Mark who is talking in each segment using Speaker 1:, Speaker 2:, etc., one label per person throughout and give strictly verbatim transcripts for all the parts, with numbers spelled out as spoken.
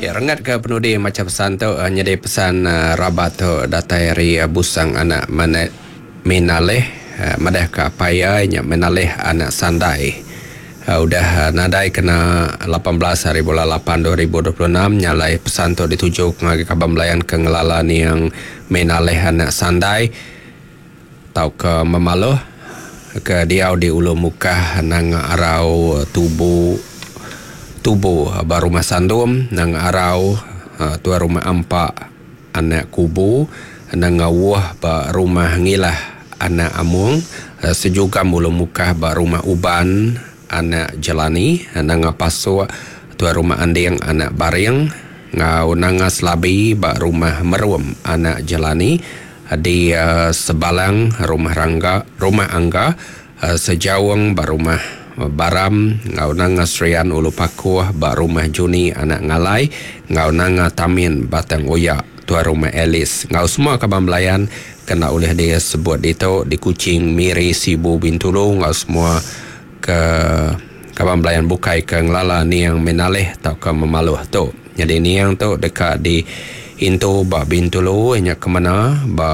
Speaker 1: Ya, rengat ke penudi macam pesan tu uh, nyedi pesan uh, rabat tu datai ri uh, busang anak mana menaleh uh, madah ka paya nya menaleh anak sandai. Uh, udah uh, nadai kena lapan belas hari bulan lapan dua ribu dua puluh enam nyalai pesan tu dituju ngagi kabam layan ke ngelala ni yang menaleh anak sandai tau ke memaluh ke diau di ulu muka nang arau tubuh tubuh baru rumah sandum nang arau uh, tua rumah ampak anak kubu nang ngawah ba rumah ngilah anak amung uh, sejuga mulu muka ba rumah uban anak jalani nang pasu tua rumah anding anak baring ngau nang slabi ba rumah merum anak jalani di uh, sebalang rumah rangga rumah angga uh, sejawang ba rumah baram ngau nanga Srian ulu pakuh ba rumah Juni anak ngalai ngau nanga Tamin batang oya tua rumah Elis ngau semua kabam melayan kena oleh dia sebut itu di Kuching Miri Sibu Bintulu ngau semua ke kabam melayan bukai ke ngelala ni yang menaleh tau ke memaluh tu jadi ni yang tu dekat di Into ba Bintulu nya ke mana ba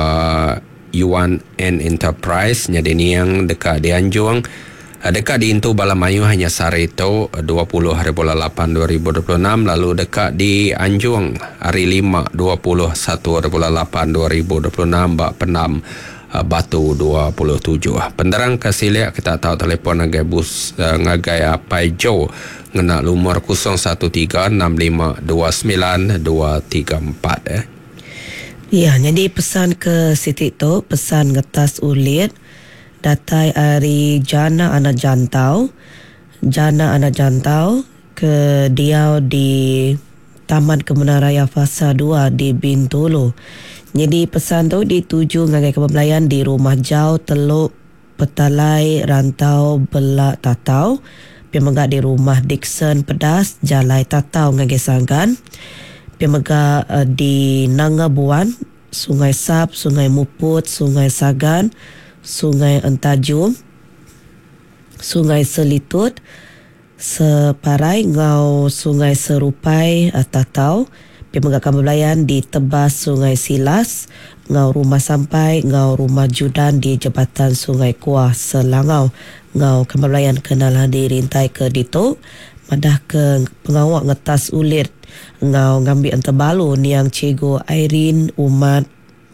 Speaker 1: Yuan and Enterprise jadi ni yang dekat di Anjuang. Dekat di Intu Balamayu hanya sehari itu dua puluh hari bulan lapan dua ribu dua puluh enam lalu dekat di Anjuang hari lima dua puluh satu hari bulan lapan dua ribu dua puluh enam Bak Penam Batu dua puluh tujuh penderang kasilia kita tahu telefon ngagai bus ngagai Pai Jo ngena lumur kosong satu tiga enam lima dua sembilan dua tiga empat eh.
Speaker 2: Ya, jadi pesan ke Siti tu pesan ngetas ulit datai ari jana anak jantau jana anak jantau ke diau di Taman Kemenang Raya Fasa dua di Bintulu. Jadi pesan tu dituju ngagai kebelayan di rumah Jau Teluk Petalai Rantau Belak Tatau pemegak di rumah Dixon Pedas Jalai Tatau ngagai Sanggan pemegak uh, di Nangabuan Sungai Sap Sungai Muput Sungai Sagan Sungai Entajum, Sungai Selitut, Separai, ngau Sungai Serupai, Tatau, pemegakkan belayan di Tebas Sungai Silas, ngau Rumah Sampai, ngau Rumah Judan di Jabatan Sungai Kuah Selangau, ngau kembelayan kenalah dirintai ke Dito, madah ke pengawak ngetas ulit, ngau ngambil entebalu niang Cikgu Irene Umat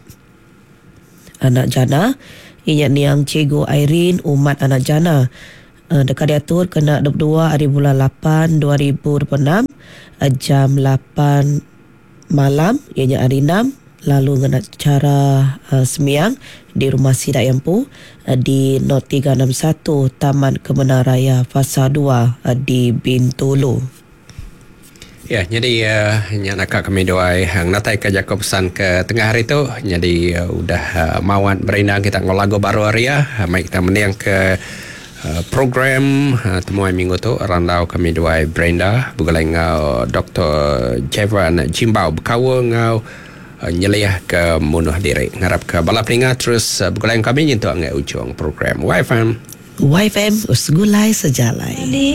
Speaker 2: Anak Jana, ianya niang Cikgu Irene Umat Anak Jana uh, dekat diatur kena dua puluh dua hari bulan lapan dua ribu dua puluh enam uh, jam lapan malam ianya hari enam lalu ngena cara uh, semiang di rumah Sidak Yampu uh, di Not tiga enam satu Taman Kemenang Raya Fasa dua uh, di Bintulu.
Speaker 1: Ya, jadi uh, nya nakak kami doai hang natai ke Jakob pesan ke tengah hari tu. Jadi uh, udah uh, mawat berindang kita ngolago baru hari ya. Uh, mai kita meniang ke uh, program uh, temuan minggu tu randau kami doai Brenda bugalai ngau Doktor Jevan Jimbau berkawa ngau uh, nyeliah ke munuh diri. Ngarap ke balap ninga terus uh, bugalai kami nyentuh ngai ujung program Y F M.
Speaker 2: Y F M usgulai sejalai.